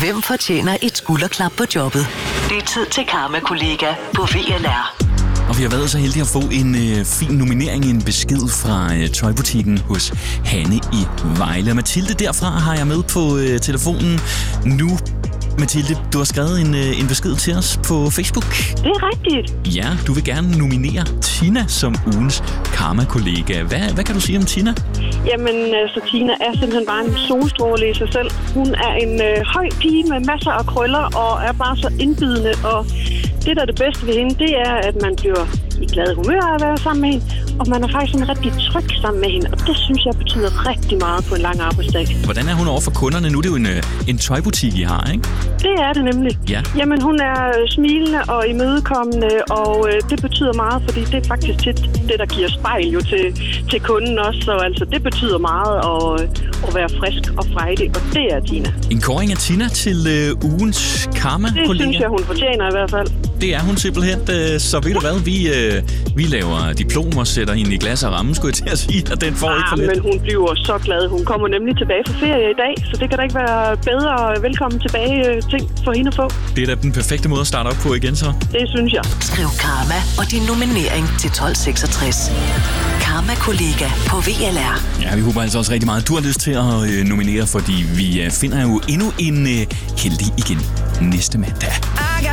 Hvem fortjener et skulderklap på jobbet? Det er tid til Karma-kollega på VLR. Og vi har været så heldige at få en fin nominering, en besked fra tøjbutikken hos Hanne i Vejle. Og Mathilde derfra har jeg med på telefonen nu. Mathilde, du har skrevet en besked til os på Facebook. Det er rigtigt. Ja, du vil gerne nominere Tina som ugens Karma-kollega. Hvad kan du sige om Tina? Jamen, så Tina er simpelthen bare en solstråle i sig selv. Hun er en høj pige med masser af krøller og er bare så indbydende. Og det, der er det bedste ved hende, det er, at man bliver i glad humør af at være sammen med hende. Og man er faktisk sådan rigtig tryg sammen med hende. Og det synes jeg betyder rigtig meget på en lang arbejdsdag. Hvordan er hun over for kunderne? Nu er det jo en tøjbutik, I har, ikke? Det er det nemlig. Ja. Jamen, hun er smilende og imødekommende, og det betyder meget, fordi det er faktisk tit det, der giver spejl jo til kunden også. Så altså, det betyder meget at være frisk og frejdig, og det er Tina. En kåring af Tina til ugens Karma-kollega. Det synes jeg, hun fortjener i hvert fald. Det er hun simpelthen. Så ved du hvad, vi laver diplom og sætter hende i glas og ramme, skulle jeg til at sige, at den får ikke for lidt. Men hun bliver så glad. Hun kommer nemlig tilbage fra ferie i dag, så det kan da ikke være bedre velkommen tilbage ting for hende at få. Det er da den perfekte måde at starte op på igen, så. Det synes jeg. Skriv Karma og din nominering til 1266. Karma-kollega på VLR. Ja, vi håber altså også rigtig meget, at du har lyst til at nominere, fordi vi finder jo endnu en heldig igen næste mandag.